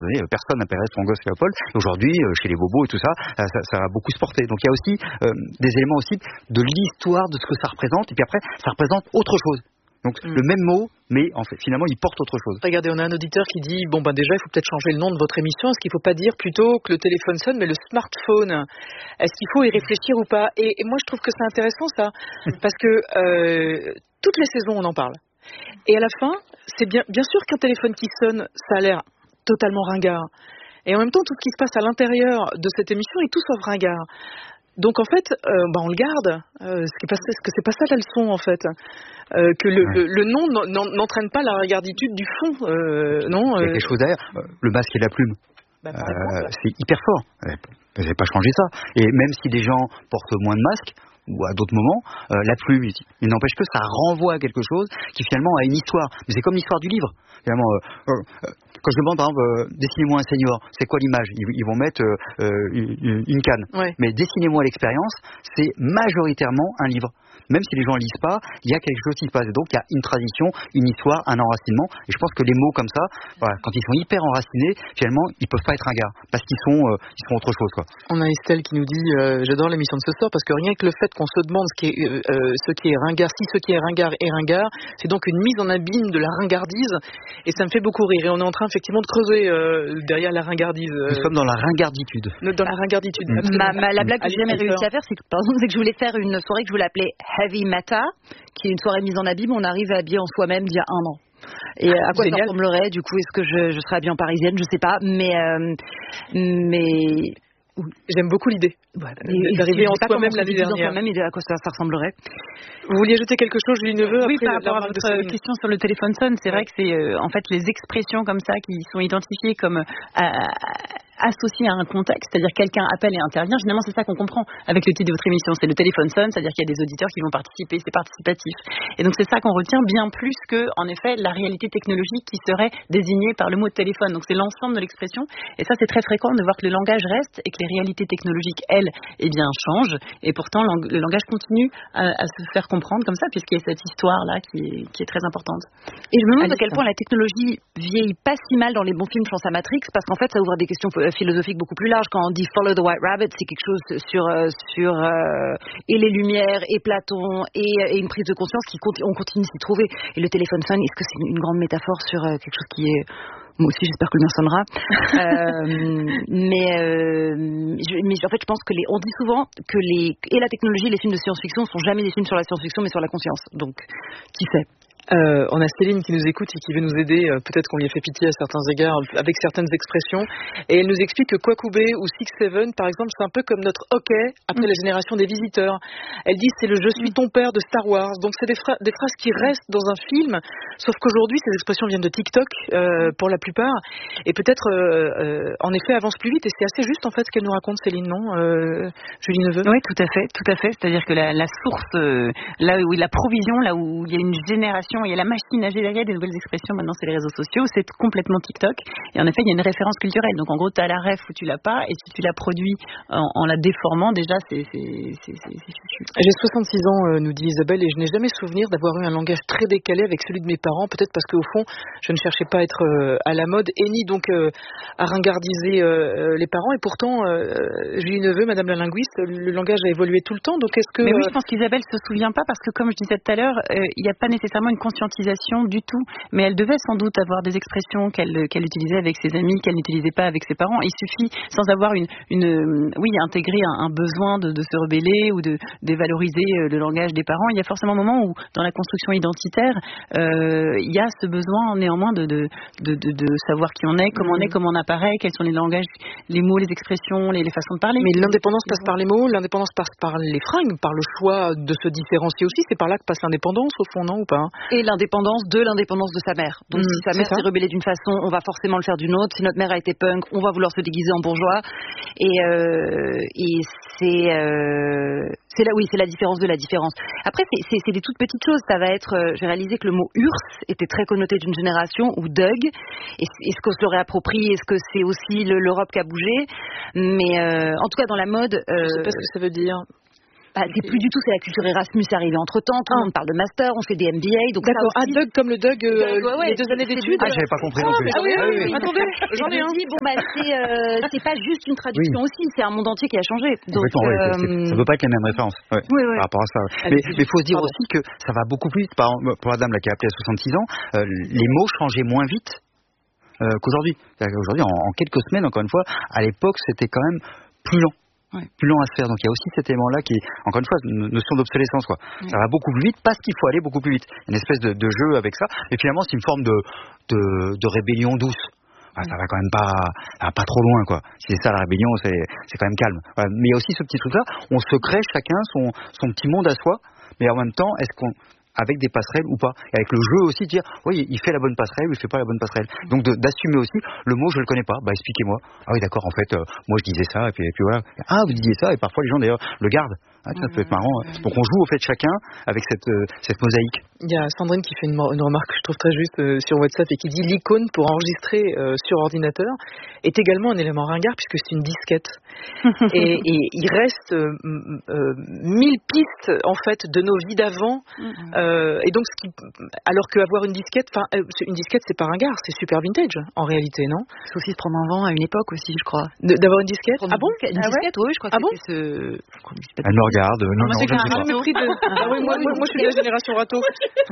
Personne n'appellerait son gosse Léopold. Aujourd'hui, chez les bobos et tout ça, ça va beaucoup se porter. Donc il y a aussi des éléments aussi de l'histoire de ce que ça représente. Et puis après, ça représente autre chose. Donc le même mot, mais en fait, finalement, il porte autre chose. Regardez, on a un auditeur qui dit déjà, il faut peut-être changer le nom de votre émission. Est-ce qu'il ne faut pas dire plutôt que le téléphone sonne, mais le smartphone? Est-ce qu'il faut y réfléchir ou pas? Et moi, je trouve que c'est intéressant ça, parce que toutes les saisons, on en parle. Et à la fin, c'est bien sûr qu'un téléphone qui sonne, ça a l'air totalement ringard. Et en même temps, tout ce qui se passe à l'intérieur de cette émission est tout sauf ringard. Donc en fait, on le garde. Ce que c'est pas ça la leçon en fait. Que le nom n'entraîne pas la regarditude du fond, non. Il y a quelque chose derrière. Le masque et la plume. C'est hyper fort. Vous n'avez pas changé ça. Et même si des gens portent moins de masques, ou à d'autres moments, la plume, il n'empêche que ça renvoie à quelque chose qui finalement a une histoire. Mais c'est comme l'histoire du livre. Finalement, quand je demande, par exemple, dessinez-moi un senior, c'est quoi l'image? Ils vont mettre une canne. Ouais. Mais dessinez-moi l'expérience, c'est majoritairement un livre. Même si les gens ne lisent pas, il y a quelque chose qui se passe. Et donc, il y a une tradition, une histoire, un enracinement. Et je pense que les mots comme ça, quand ils sont hyper enracinés, finalement, ils ne peuvent pas être ringards. Parce qu'ils sont autre chose, quoi. On a Estelle qui nous dit j'adore l'émission de ce soir parce que rien que le fait qu'on se demande ce qui est ringard, si ce qui est ringard est ringard, c'est donc une mise en abîme de la ringardise. Et ça me fait beaucoup rire. Et on est en train, effectivement, de creuser derrière la ringardise. Nous sommes dans la ringarditude. Dans la ringarditude. La blague que j'ai jamais réussi à faire, c'est que, par exemple, je voulais faire une soirée que je voulais appeler Heavy Meta, qui est une soirée mise en abîme, on arrive habillé en soi-même d'il y a 1 an. Et à quoi ça ressemblerait, du coup, est-ce que je serais habillée en parisienne, je sais pas, mais j'aime beaucoup l'idée d'arriver en soi-même l'année dernière. Et à quoi ça ressemblerait. Vous vouliez ajouter quelque chose, Julie Neveu? Oui, par rapport à votre question sur le téléphone sonne, c'est vrai que c'est en fait les expressions comme ça qui sont identifiées comme associé à un contexte, c'est-à-dire quelqu'un appelle et intervient. Généralement, c'est ça qu'on comprend avec le titre de votre émission. C'est le téléphone sonne, c'est-à-dire qu'il y a des auditeurs qui vont participer, c'est participatif. Et donc, c'est ça qu'on retient bien plus que, en effet, la réalité technologique qui serait désignée par le mot de téléphone. Donc, c'est l'ensemble de l'expression. Et ça, c'est très fréquent de voir que le langage reste et que les réalités technologiques, elles, changent. Et pourtant, le langage continue à se faire comprendre comme ça, puisqu'il y a cette histoire-là qui est très importante. Et je me demande à quel point la technologie vieillit pas si mal dans les bons films. Je pense à Matrix, parce qu'en fait, ça ouvre des questions philosophique beaucoup plus large. Quand on dit Follow the White Rabbit, c'est quelque chose sur et les lumières et Platon et une prise de conscience on continue de s'y trouver. Et le téléphone sonne, est-ce que c'est une grande métaphore sur quelque chose qui est... Moi aussi, j'espère que le mien sonnera. Mais en fait, je pense que on dit souvent que et la technologie et les films de science-fiction ne sont jamais des films sur la science-fiction, mais sur la conscience. Donc, qui sait? On a Céline qui nous écoute et qui veut nous aider. Peut-être qu'on lui a fait pitié à certains égards avec certaines expressions. Et elle nous explique que Kwakubé ou 6-7, par exemple, c'est un peu comme notre hockey après la génération des visiteurs. Elle dit c'est le je suis ton père de Star Wars. Donc c'est des phrases qui restent dans un film. Sauf qu'aujourd'hui, ces expressions viennent de TikTok pour la plupart. Et peut-être, en effet, avance plus vite. Et c'est assez juste, en fait, ce qu'elle nous raconte, Céline, non Julie Neveu? Oui, tout à fait. C'est-à-dire que la source, là où la provision, là où il y a une génération, il y a la machine à générer des nouvelles expressions, maintenant c'est les réseaux sociaux, c'est complètement TikTok. Et en effet, il y a une référence culturelle. Donc en gros, tu as la ref ou tu l'as pas, et si tu la produis en la déformant, déjà, c'est fichu. J'ai 66 ans, nous dit Isabelle, et je n'ai jamais souvenir d'avoir eu un langage très décalé avec celui de mes parents, peut-être parce qu'au fond, je ne cherchais pas à être à la mode, et ni donc à ringardiser les parents. Et pourtant, Julie Neveu, Madame la linguiste, le langage a évolué tout le temps. Donc est-ce que... Mais oui, je pense qu'Isabelle se souvient pas, parce que comme je disais tout à l'heure, il n'y a pas nécessairement une conscientisation du tout, mais elle devait sans doute avoir des expressions qu'elle utilisait avec ses amis, qu'elle n'utilisait pas avec ses parents. Il suffit, sans avoir intégrer un besoin de se rebeller ou de dévaloriser le langage des parents, il y a forcément un moment où, dans la construction identitaire, il y a ce besoin néanmoins de savoir qui on est, comment on apparaît, quels sont les langages, les mots, les expressions, les façons de parler. Mais l'indépendance passe par les mots, l'indépendance passe par les fringues, par le choix de se différencier aussi. C'est par là que passe l'indépendance, au fond, non, ou pas? Et l'indépendance de sa mère. Donc si sa mère s'est rebellée d'une façon, on va forcément le faire d'une autre. Si notre mère a été punk, on va vouloir se déguiser en bourgeois. Et c'est la différence de la différence. Après, c'est des toutes petites choses. Ça va être, j'ai réalisé que le mot URSS était très connoté d'une génération, ou Doug. Est-ce qu'on se l'aurait approprié? Est-ce que c'est aussi l'Europe qui a bougé? Mais en tout cas, dans la mode... Je sais pas ce que ça veut dire. C'est plus du tout, c'est la culture Erasmus est arrivée entre temps, tout le monde parle de master, on fait des MBA, donc d'accord. ça aussi... Doug comme le Doug, les 2 années d'études. J'avais pas compris non plus. Oui. Attendez, j'en ai un. C'est pas juste une traduction aussi, c'est un monde entier qui a changé. Donc, ça peut pas être les mêmes références par rapport à ça. Mais il faut se dire aussi que ça va beaucoup plus vite. Par exemple, pour la dame là, qui a appelé à 66 ans, les mots changeaient moins vite qu'aujourd'hui. Aujourd'hui, en quelques semaines, encore une fois, à l'époque, c'était quand même plus lent. Plus lent à se faire, donc il y a aussi cet élément-là qui est, encore une fois, une notion d'obsolescence, quoi. Ça va beaucoup plus vite parce qu'il faut aller beaucoup plus vite. Une espèce de jeu avec ça, et finalement c'est une forme de rébellion douce. Ça va quand même pas trop loin, quoi. Si c'est ça la rébellion, c'est quand même calme. Mais il y a aussi ce petit truc-là, on se crée chacun son petit monde à soi, mais en même temps, est-ce qu'on avec des passerelles ou pas, et avec le jeu aussi, dire oui, il fait la bonne passerelle ou il fait pas la bonne passerelle, donc d'assumer aussi le mot je le connais pas, expliquez-moi. Ah oui, d'accord, en fait moi je disais ça, et puis voilà, vous disiez ça, et parfois les gens d'ailleurs le gardent. Ça peut être marrant. Donc on joue au fait chacun avec cette mosaïque. Il y a Sandrine qui fait une remarque que je trouve très juste sur WhatsApp et qui dit l'icône pour enregistrer sur ordinateur est également un élément ringard puisque c'est une disquette. et il reste 1000 pistes en fait de nos vies d'avant. Et donc alors qu'avoir une disquette c'est pas ringard, c'est super vintage en réalité, non? C'est aussi se prendre un vent à une époque aussi, je crois. D'avoir une disquette? Ah bon? Une disquette, oui, je crois que c'était Elle me regarde. Non, je ne sais pas. Moi, je suis de la génération râteau.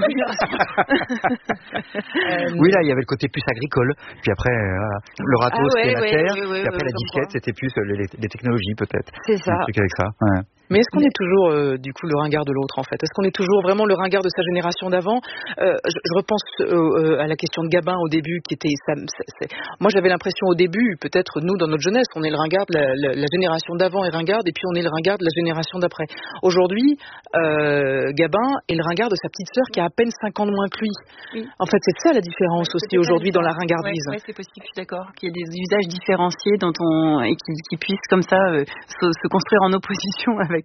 Oui, là, il y avait le côté plus agricole. Puis après, le râteau, c'était la terre. Puis après, la disquette, c'était plus les technologies, peut-être. C'est ça. Un truc avec ça. Ouais. Mais est-ce qu'on est toujours, du coup, le ringard de l'autre, en fait? Est-ce qu'on est toujours vraiment le ringard de sa génération d'avant? Je repense à la question de Gabin au début, qui était... Moi, j'avais l'impression au début, peut-être nous, dans notre jeunesse, on est le ringard de la génération d'avant est ringarde, et puis on est le ringard de la génération d'après. Aujourd'hui, Gabin est le ringard de sa petite sœur qui a à peine 5 ans de moins que lui. Oui. En fait, c'est ça la différence aussi aujourd'hui dans la ringardise. Oui, c'est possible, je suis d'accord. Qu'il y ait des usages différenciés et qui puissent comme ça se construire en opposition avec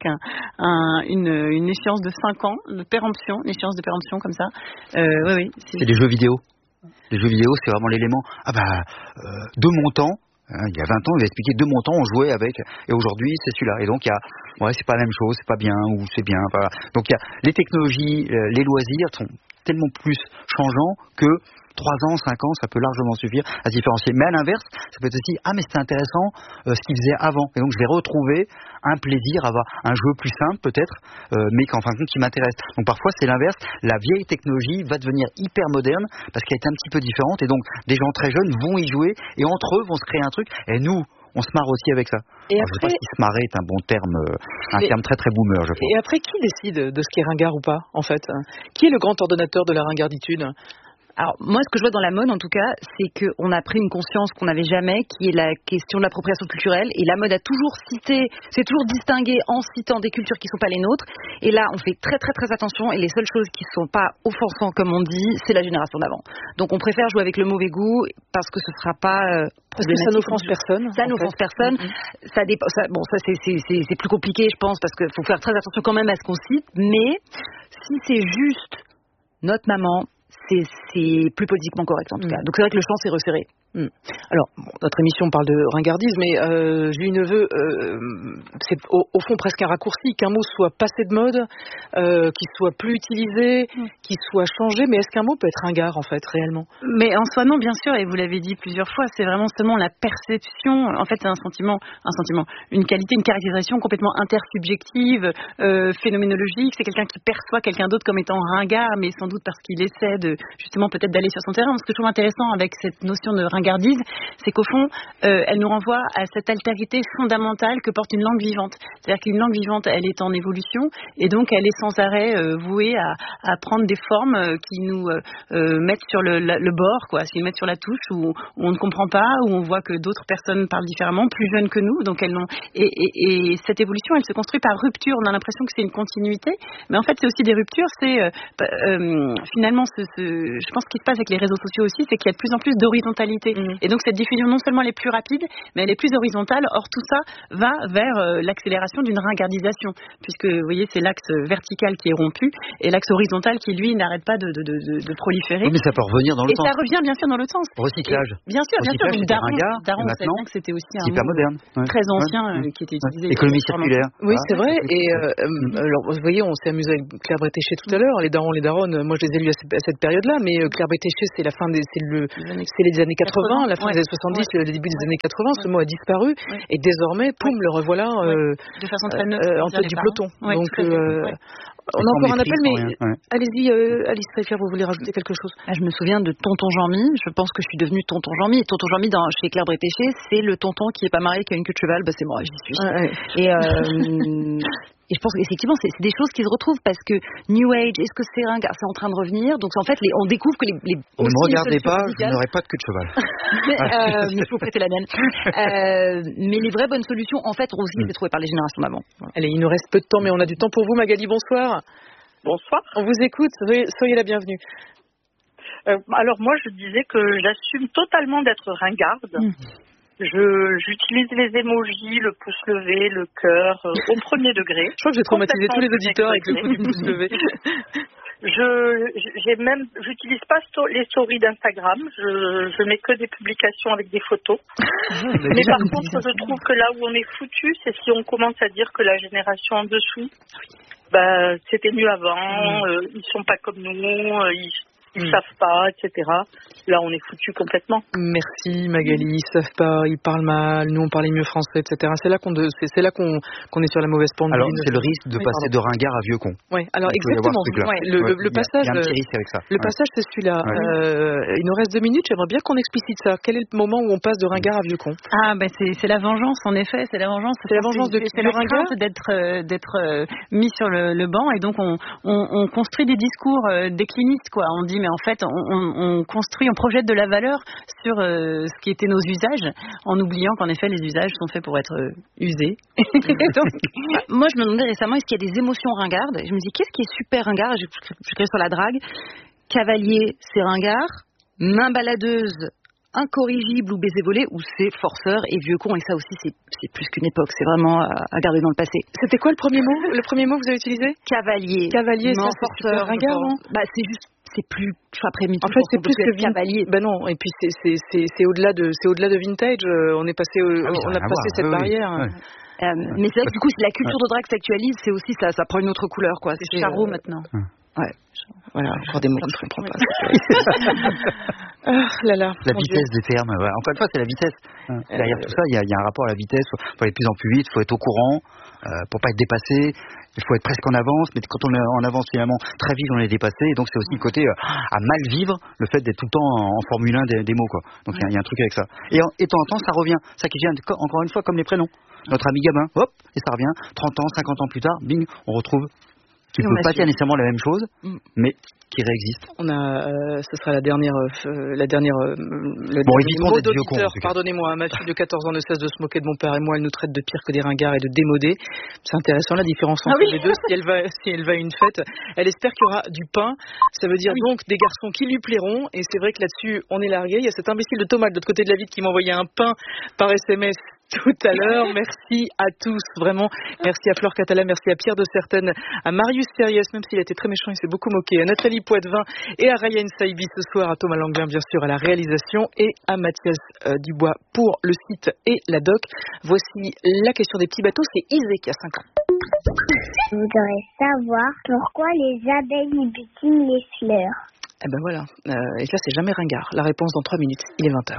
une échéance de 5 ans, une échéance de péremption comme ça. Oui. C'est des jeux vidéo. Les jeux vidéo, c'est vraiment l'élément. De mon temps. Il y a 20 ans, il a expliqué de mon temps, on jouait avec, et aujourd'hui, c'est celui-là. Et donc, c'est pas la même chose, c'est pas bien, ou c'est bien. Voilà. Donc, les technologies, les loisirs sont tellement plus changeants que 3 ans, 5 ans, ça peut largement suffire à se différencier. Mais à l'inverse, ça peut être aussi, mais c'était intéressant ce qu'ils faisaient avant. Et donc, je vais retrouver un plaisir à avoir un jeu plus simple, peut-être, mais qu'en fin de compte, qui m'intéresse. Donc, parfois, c'est l'inverse. La vieille technologie va devenir hyper moderne parce qu'elle est un petit peu différente. Et donc, des gens très jeunes vont y jouer et entre eux vont se créer un truc. Et nous, on se marre aussi avec ça. Et après, je ne sais pas si se marrer est un bon terme, terme très très boomer, je pense. Et après, qui décide de ce qui est ringard ou pas, en fait? Qui est le grand ordonnateur de la ringarditude? Alors, moi, ce que je vois dans la mode, en tout cas, c'est qu'on a pris une conscience qu'on n'avait jamais, qui est la question de l'appropriation culturelle. Et la mode a toujours c'est toujours distingué en citant des cultures qui ne sont pas les nôtres. Et là, on fait très, très, très attention. Et les seules choses qui ne sont pas offensantes, comme on dit, c'est la génération d'avant. Donc, on préfère jouer avec le mauvais goût parce que ce ne sera pas parce que ça n'offense personne. Ça n'offense personne. Ça c'est plus compliqué, je pense, parce qu'il faut faire très attention quand même à ce qu'on cite. Mais si c'est juste notre maman, c'est plus politiquement correct en tout cas. Donc c'est vrai que le champ s'est resserré. Alors, notre émission parle de ringardise, mais Julie Neveu, c'est au fond presque un raccourci qu'un mot soit passé de mode, qu'il soit plus utilisé, qu'il soit changé, mais est-ce qu'un mot peut être ringard en fait, réellement? Mais en soi non, bien sûr, et vous l'avez dit plusieurs fois, c'est vraiment seulement la perception, en fait c'est un sentiment, une qualité, une caractérisation complètement intersubjective, phénoménologique, c'est quelqu'un qui perçoit quelqu'un d'autre comme étant ringard, mais sans doute parce qu'il essaie justement peut-être d'aller sur son terrain. Ce que je trouve intéressant avec cette notion de ringardise, c'est qu'au fond, elle nous renvoie à cette altérité fondamentale que porte une langue vivante. C'est-à-dire qu'une langue vivante, elle est en évolution, et donc elle est sans arrêt vouée à prendre des formes qui nous mettent sur le bord, quoi, qui nous mettent sur la touche, où on ne comprend pas, où on voit que d'autres personnes parlent différemment, plus jeunes que nous, donc et cette évolution, elle se construit par rupture. On a l'impression que c'est une continuité, mais en fait, c'est aussi des ruptures. C'est finalement, je pense, ce qui se passe avec les réseaux sociaux aussi, c'est qu'il y a de plus en plus d'horizontalité. Et donc cette diffusion non seulement elle est plus rapide, mais elle est plus horizontale. Or tout ça va vers l'accélération d'une ringardisation, puisque vous voyez c'est l'axe vertical qui est rompu et l'axe horizontal qui lui n'arrête pas de proliférer. Oui, mais ça peut revenir dans le temps. Et ça revient bien sûr dans l'autre sens. Recyclage. Bien sûr. Daron, c'est bien que c'était aussi un hyper moderne, très ancien qui était utilisé. Économie circulaire. Oui, c'est vrai. Et alors, vous voyez, on s'est amusé avec Claire Bretéché tout à l'heure. Les darons, les daronnes, moi je les ai lus à cette période-là, mais Claire Bretéché, c'est les années 80, la fin des années 70, le début des années 80. Ce mot a disparu et désormais, poum, le revoilà de façon très neutre en tête du peloton. Donc, on a encore un appel, mais allez-y, Alice Pfeiffer, vous voulez rajouter quelque chose? Je me souviens de Tonton Jean-Mi. Je pense que je suis devenue Tonton Jean-Mi. Et Tonton Jean-Mi, chez Claire Bretéché, c'est le tonton qui est pas marié, qui a une queue de cheval. C'est moi, j'y suis. Et je pense qu'effectivement, c'est des choses qui se retrouvent parce que New Age, est-ce que c'est ringard? C'est en train de revenir. Donc en fait, on découvre que les ne me regardez pas, je n'aurai pas de queue de cheval. Mais il faut prêter la mienne. Mais les vraies bonnes solutions, en fait, ont aussi été trouvées par les générations d'avant. Allez, il nous reste peu de temps, mais on a du temps pour vous, Magali. Bonsoir. Bonsoir. On vous écoute. Soyez la bienvenue. Alors moi, je disais que j'assume totalement d'être ringarde. J'utilise les émojis, le pouce levé, le cœur, au premier degré. Je crois que j'ai traumatisé tous les auditeurs avec le coup du pouce levé. J'utilise pas les stories d'Instagram. Je mets que des publications avec des photos. Mais par contre, je trouve que là où on est foutu, c'est si on commence à dire que la génération en dessous, c'était mieux avant, ils sont pas comme nous, ils savent pas, etc. Là, on est foutu complètement. Merci Magali, ils savent pas, ils parlent mal, nous on parlait mieux français, etc. C'est là qu'on est sur la mauvaise pente. Alors c'est le risque de passer de ringard à vieux con. Oui, alors exactement. Le passage, il y a un petit risque avec ça. Le passage, c'est celui-là. Il nous reste 2 minutes. J'aimerais bien qu'on explicite ça. Quel est le moment où on passe de ringard à vieux con? C'est la vengeance, en effet. C'est la vengeance. C'est la vengeance de la crainte d'être mis sur le banc, et donc on construit des discours déclinistes, quoi. On dit mais en fait on projette de la valeur sur ce qui étaient nos usages, en oubliant qu'en effet les usages sont faits pour être usés. Donc, moi je me demandais récemment, est-ce qu'il y a des émotions ringardes? Je me dis qu'est-ce qui est super ringard? Je crée sur la drague. Cavalier, c'est ringard. Main baladeuse, incorrigible ou baiser volé, ou c'est forceur et vieux con, et ça aussi c'est plus qu'une époque, c'est vraiment à garder dans le passé. C'était quoi le premier mot? Le premier mot que vous avez utilisé? Cavalier. Non, ça, forceur, ringard, non? C'est plus après en fait c'est plus que cavalier. Non, et puis c'est au-delà de vintage, on est passé on a passé cette barrière. Mais c'est vrai que du coup si la culture de drague s'actualise, c'est aussi ça prend une autre couleur, quoi. C'est charreau maintenant. Ouais. Voilà, encore des mots que je ne comprends pas. La vitesse des termes. Encore une fois, c'est la vitesse. Derrière tout ça, il y a un rapport à la vitesse. Il faut aller de plus en plus vite, il faut être au courant pour pas être dépassé. Il faut être presque en avance, mais quand on est en avance finalement très vite, on est dépassé. Et donc c'est aussi le côté à mal vivre, le fait d'être tout le temps en Formule 1 des mots, quoi. Donc il y a un truc avec ça. Et de temps en temps, ça revient. Ça qui vient encore une fois comme les prénoms. Notre ami Gabin, hop, et ça revient. 30 ans, 50 ans plus tard, bing, on retrouve. Qui ne peut pas dire nécessairement la même chose, mais qui réexiste. Ce sera la dernière évitons d'être vieux con. Pardonnez-moi, ma fille de 14 ans ne cesse de se moquer de mon père et moi, elle nous traite de pire que des ringards et de démodés. C'est intéressant la différence entre les deux. Si elle va à une fête, elle espère qu'il y aura du pain. Ça veut dire donc des garçons qui lui plairont. Et c'est vrai que là-dessus, on est largué. Il y a cet imbécile de Thomas de l'autre côté de la vitre qui m'a envoyé un pain par SMS tout à l'heure. Merci à tous, vraiment. Merci à Flore Catala, merci à Pierre de Certaine, à Marius Sériès, même s'il a été très méchant, il s'est beaucoup moqué, à Nathalie Poitvin et à Ryan Saibi ce soir, à Thomas Langlin bien sûr à la réalisation et à Mathias Dubois pour le site et la doc. Voici la question des petits bateaux, c'est Isée qui a 5 ans. Je voudrais savoir pourquoi les abeilles butinent les fleurs. Eh ben voilà, et là c'est jamais ringard. La réponse dans 3 minutes, il est 20h.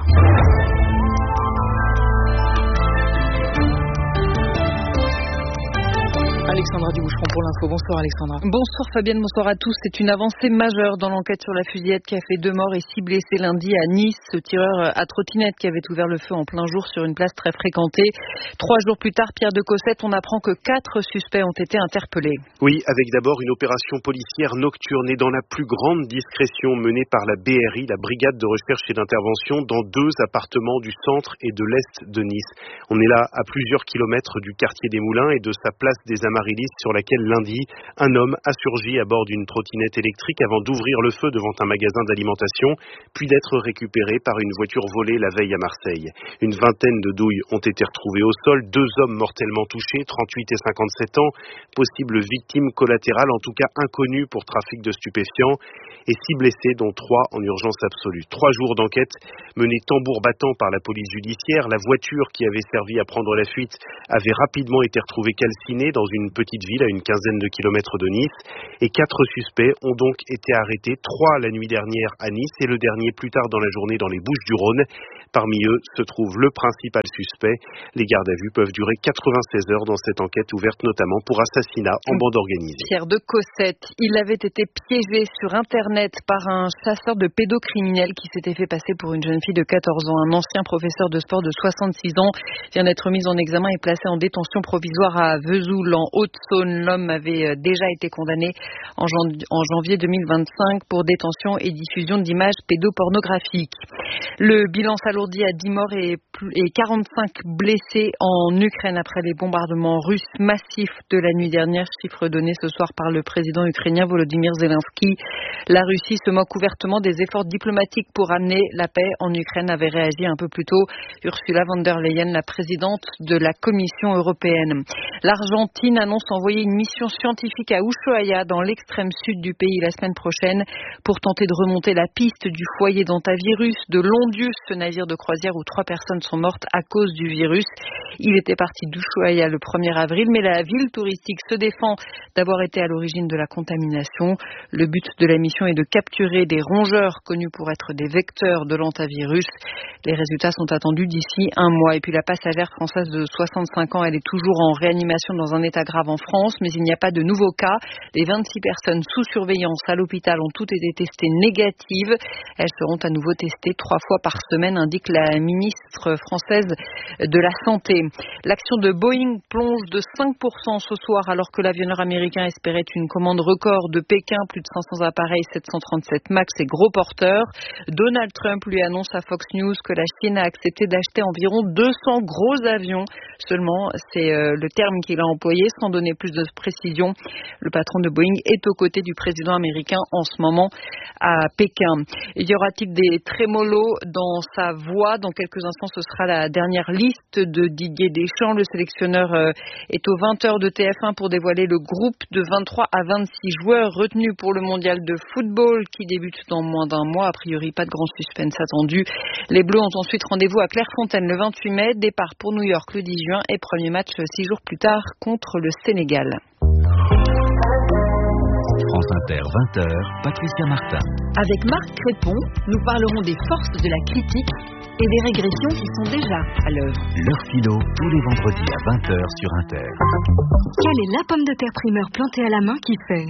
Alexandra Duboucheron pour l'info. Bonsoir Alexandra. Bonsoir Fabienne, bonsoir à tous. C'est une avancée majeure dans l'enquête sur la fusillade qui a fait 2 morts et 6 blessés lundi à Nice. Ce tireur à trottinette qui avait ouvert le feu en plein jour sur une place très fréquentée. 3 jours plus tard, Pierre de Cossette, on apprend que 4 suspects ont été interpellés. Oui, avec d'abord une opération policière nocturne et dans la plus grande discrétion menée par la BRI, la Brigade de recherche et d'intervention, dans 2 appartements du centre et de l'est de Nice. On est là à plusieurs kilomètres du quartier des Moulins et de sa place des Amaryllis Amaryllis sur laquelle lundi, un homme a surgi à bord d'une trottinette électrique avant d'ouvrir le feu devant un magasin d'alimentation, puis d'être récupéré par une voiture volée la veille à Marseille. Une vingtaine de douilles ont été retrouvées au sol, 2 hommes mortellement touchés, 38 et 57 ans, possibles victimes collatérales, en tout cas inconnues pour trafic de stupéfiants, et 6 blessés, dont 3 en urgence absolue. 3 jours d'enquête menés tambour battant par la police judiciaire. La voiture qui avait servi à prendre la fuite avait rapidement été retrouvée calcinée dans une petite ville à une quinzaine de kilomètres de Nice, et 4 suspects ont donc été arrêtés, 3 la nuit dernière à Nice et le dernier plus tard dans la journée dans les Bouches-du-Rhône. Parmi eux se trouve le principal suspect. Les gardes à vue peuvent durer 96 heures dans cette enquête ouverte notamment pour assassinat en bande organisée. Pierre de Cossette, il avait été piégé sur Internet par un chasseur de pédocriminels qui s'était fait passer pour une jeune fille de 14 ans. Un ancien professeur de sport de 66 ans vient d'être mis en examen et placé en détention provisoire à Vesoul, en Haute-Saône. L'homme avait déjà été condamné en janvier 2025 pour détention et diffusion d'images pédopornographiques. Le bilan s'alourdit à 10 morts et 45 blessés en Ukraine après les bombardements russes massifs de la nuit dernière, chiffre donné ce soir par le président ukrainien Volodymyr Zelensky. La Russie se moque ouvertement des efforts diplomatiques pour amener la paix en Ukraine, avait réagi un peu plus tôt Ursula von der Leyen, la présidente de la Commission européenne. L'Argentine annonce envoyer une mission scientifique à Ushuaia, dans l'extrême sud du pays, la semaine prochaine, pour tenter de remonter la piste du foyer d'hantavirus de l'Ondius, ce navire de croisière où 3 personnes sont mortes à cause du virus. Il était parti d'Ushuaia le 1er avril, mais la ville touristique se défend d'avoir été à l'origine de la contamination. Le but de la mission est de capturer des rongeurs connus pour être des vecteurs de l'hantavirus. Les résultats sont attendus d'ici 1 mois. Et puis la passagère française de 65 ans, elle est toujours en réanimation dans un état grave en France, mais il n'y a pas de nouveaux cas. Les 26 personnes sous surveillance à l'hôpital ont toutes été testées négatives. Elles seront à nouveau testées 3 fois par semaine, indique la ministre française de la Santé. L'action de Boeing plonge de 5% ce soir alors que l'avionneur américain espérait une commande record de Pékin, plus de 500 appareils 737 MAX et gros porteurs. Donald Trump lui annonce à Fox News que la Chine a accepté d'acheter environ 200 gros avions. Seulement, c'est le terme qu'il a employé sans donner plus de précision. Le patron de Boeing est aux côtés du président américain en ce moment à Pékin. Y aura-t-il des trémolos dans sa voix? Dans quelques instants, ce sera la dernière liste de Didier Deschamps. Le sélectionneur est aux 20h de TF1 pour dévoiler le groupe de 23 à 26 joueurs retenus pour le mondial de football qui débute dans moins d'1 mois. A priori, pas de grand suspense attendu. Les Bleus ont ensuite rendez-vous à Clairefontaine le 28 mai, départ pour New York le 10 juin et premier match 6 jours plus tard contre le Sénégal. France Inter, 20h, Patricia Martin. Avec Marc Crépon, nous parlerons des forces de la critique et des régressions qui sont déjà à l'œuvre. L'heure philo, tous les vendredis à 20h sur Inter. Quelle est la pomme de terre primeur plantée à la main qui fait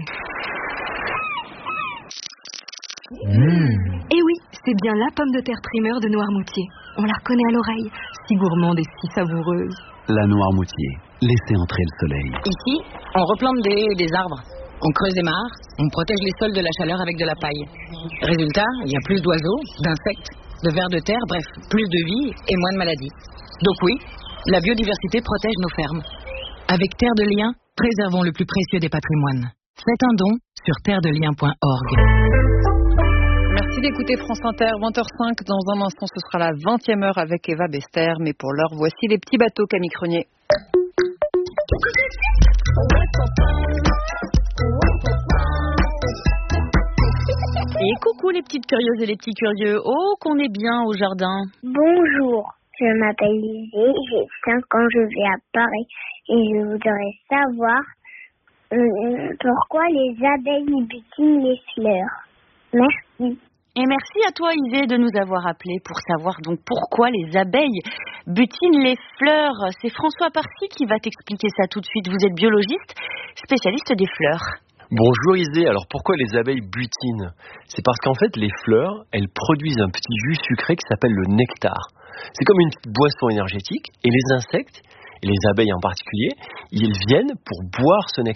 Eh oui, c'est bien la pomme de terre primeur de Noirmoutier. On la reconnaît à l'oreille, si gourmande et si savoureuse. La Noirmoutier, laissez entrer le soleil. Ici, on replante des arbres. On creuse des mares, on protège les sols de la chaleur avec de la paille. Résultat, il y a plus d'oiseaux, d'insectes, de vers de terre, bref, plus de vie et moins de maladies. Donc oui, la biodiversité protège nos fermes. Avec Terre de Liens, préservons le plus précieux des patrimoines. Faites un don sur terredelien.org. Merci d'écouter France Inter, 20h05. Dans un instant, ce sera la 20e heure avec Eva Bester. Mais pour l'heure, voici les petits bateaux, Camille Cronier. Et coucou les petites curieuses et les petits curieux. Oh, qu'on est bien au jardin. Bonjour, je m'appelle Lizzie, j'ai 5 ans, je vis à Paris et je voudrais savoir pourquoi les abeilles butinent les fleurs. Merci. Et merci à toi Isée de nous avoir appelés pour savoir donc pourquoi les abeilles butinent les fleurs. C'est François Parcy qui va t'expliquer ça tout de suite. Vous êtes biologiste, spécialiste des fleurs. Bonjour Isée, alors pourquoi les abeilles butinent? C'est parce qu'en fait les fleurs, elles produisent un petit jus sucré qui s'appelle le nectar. C'est comme une petite boisson énergétique et les insectes, et les abeilles en particulier, ils viennent pour boire ce nectar.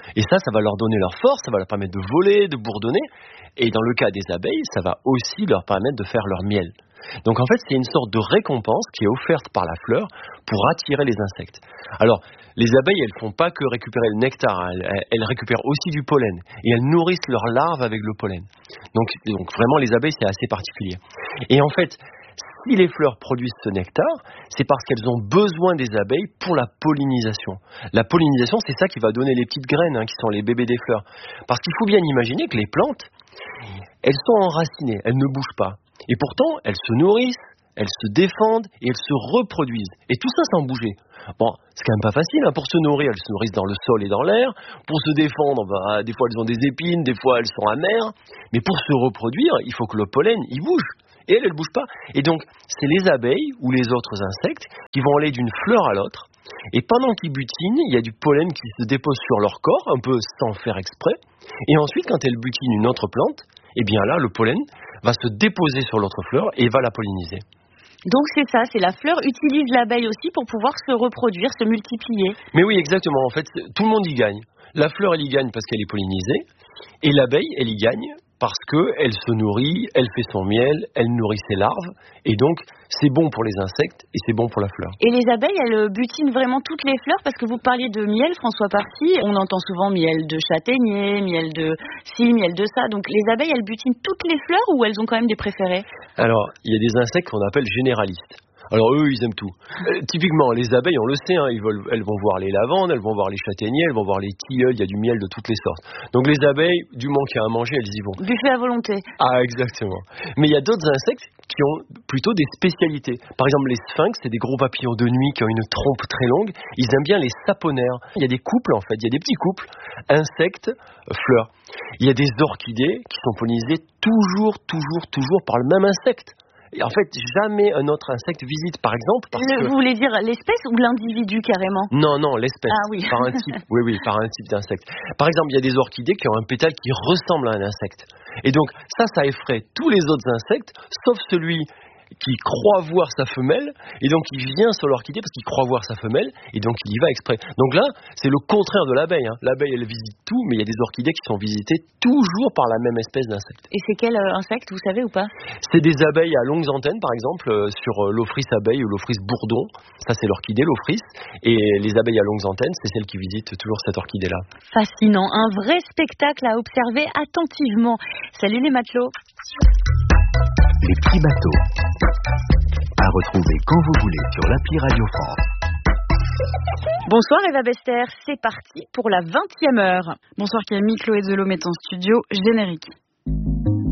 Et ça va leur donner leur force, ça va leur permettre de voler, de bourdonner. Et dans le cas des abeilles, ça va aussi leur permettre de faire leur miel. Donc en fait, c'est une sorte de récompense qui est offerte par la fleur pour attirer les insectes. Alors, les abeilles, elles font pas que récupérer le nectar, elles récupèrent aussi du pollen. Et elles nourrissent leurs larves avec le pollen. Donc vraiment, les abeilles, c'est assez particulier. Et en fait, si les fleurs produisent ce nectar, c'est parce qu'elles ont besoin des abeilles pour la pollinisation. La pollinisation, c'est ça qui va donner les petites graines, qui sont les bébés des fleurs. Parce qu'il faut bien imaginer que les plantes, elles sont enracinées, elles ne bougent pas. Et pourtant, elles se nourrissent, elles se défendent et elles se reproduisent. Et tout ça sans bouger. Bon, c'est quand même pas facile. Pour se nourrir, elles se nourrissent dans le sol et dans l'air. Pour se défendre, des fois elles ont des épines, des fois elles sont amères. Mais pour se reproduire, il faut que le pollen, il bouge. Et elles ne bougent pas. Et donc, c'est les abeilles ou les autres insectes qui vont aller d'une fleur à l'autre. Et pendant qu'ils butinent, il y a du pollen qui se dépose sur leur corps, un peu sans faire exprès. Et ensuite, quand elles butinent une autre plante, eh bien là, le pollen va se déposer sur l'autre fleur et va la polliniser. Donc c'est ça, c'est la fleur utilise l'abeille aussi pour pouvoir se reproduire, se multiplier. Mais oui, exactement. En fait, tout le monde y gagne. La fleur, elle y gagne parce qu'elle est pollinisée. Et l'abeille, elle y gagne parce qu'elle se nourrit, elle fait son miel, elle nourrit ses larves. Et donc, c'est bon pour les insectes et c'est bon pour la fleur. Et les abeilles, elles butinent vraiment toutes les fleurs parce que vous parliez de miel, François Parti. On entend souvent miel de châtaignier, miel de ci, miel de ça. Donc les abeilles, elles butinent toutes les fleurs ou elles ont quand même des préférés? Alors, il y a des insectes qu'on appelle généralistes. Alors eux, ils aiment tout. Typiquement, les abeilles, on le sait, elles vont voir les lavandes, elles vont voir les châtaigniers, elles vont voir les tilleuls, il y a du miel de toutes les sortes. Donc les abeilles, du moment qu'il y a à manger, elles y vont. Buffet à volonté. Ah, exactement. Mais il y a d'autres insectes qui ont plutôt des spécialités. Par exemple, les sphinx, c'est des gros papillons de nuit qui ont une trompe très longue. Ils aiment bien les saponaires. Il y a des couples, en fait. Il y a des petits couples, insectes, fleurs. Il y a des orchidées qui sont pollinisées toujours par le même insecte. Et en fait, jamais un autre insecte visite, par exemple. Vous voulez dire l'espèce ou l'individu carrément? Non, l'espèce. Ah oui. Par un type. Oui, par un type d'insecte. Par exemple, il y a des orchidées qui ont un pétale qui ressemble à un insecte. Et donc, ça effraie tous les autres insectes, sauf celui qui croit voir sa femelle, et donc il vient sur l'orchidée parce qu'il croit voir sa femelle, et donc il y va exprès. Donc là, c'est le contraire de l'abeille. L'abeille, elle visite tout, mais il y a des orchidées qui sont visitées toujours par la même espèce d'insecte. Et c'est quel insecte, vous savez ou pas? C'est des abeilles à longues antennes, par exemple, sur l'ophrys abeille ou l'ophrys bourdon. Ça, c'est l'orchidée, l'ophrys. Et les abeilles à longues antennes, c'est celles qui visitent toujours cette orchidée-là. Fascinant. Un vrai spectacle à observer attentivement. Salut les matelots. Les petits bateaux. À retrouver quand vous voulez sur l'appli Radio France. Bonsoir Eva Bester, c'est parti pour la 20e heure. Bonsoir Camille, Chloé Zelot met en studio générique.